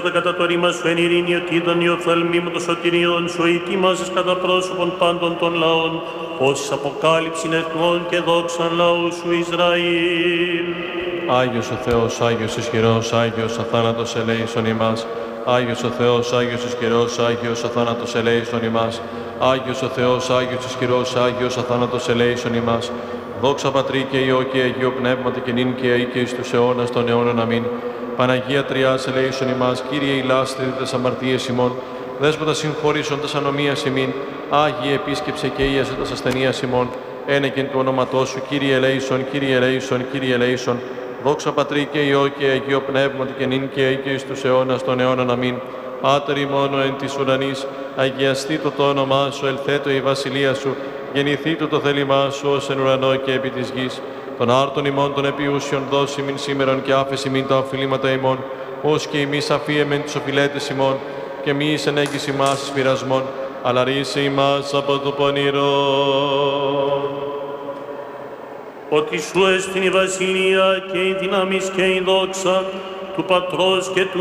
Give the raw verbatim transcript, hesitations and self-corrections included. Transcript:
κατά το ρήμα σου εν ειρήνη, ότι είδον οι οφθαλμοί μου το σωτηριόν σου, ετοίμασες κατά πρόσωπον πάντων των λαών, όσης αποκάλυψην εθνών και δόξαν λαού σου Ισραήλ. Άγιος ο Θεός, Άγιος ισχυρός, Άγιος αθάνατος ελέησον ημάς. Άγιος ο Θεός, Άγιος ισχυρός, Άγιος αθάνατος ελέησον ημάς. Άγιος ο Θεός, Άγιος ισχυρός, Άγιος αθάνατος ελέησον ημάς. Δόξα Πατρί και Υιό και Αγίο Πνεύματι και νυν και αεί και εις τους αιώνας των αιώνων. Αμήν. Παναγία Τριάς ελέησον ημάς, Κύριε ηλάσθητε τας αμαρτίες ημών, Δέσποτα συγχωρήσον τας ανομίας ημίν, Άγιε επίσκεψε και ίασε τας ασθενείας ημών, ένεκεν του ονόματός σου, Κύριε ελέησον, Κύριε ελέησον, Κύριε ελέησον. Δόξα Πατρί και Υιό και Αγίο Πνεύματι και νυν και αεί και εις τους αιώνας των αιώνων. Αμήν. Πάτερ ημών εν της ουρανής, αγιαστήτω το όνομά σου, ελθέτω η βασιλεία σου, γεννηθήτω το θέλημά σου ως εν ουρανό και επί της γης. Των άρτων ημών των επιούσιων δώσει μην σήμερον και άφεση μην τα οφειλήματα ημών, ως και εμείς αφίεμεν τις οφειλέτες ημών, και μη εις ενέγγις ημάς εις πειρασμών, αλλά ρίσε ημάς από το πονηρό. Ότι σου έστειν η βασιλεία και η δύναμις και η δόξα του Πατρός και του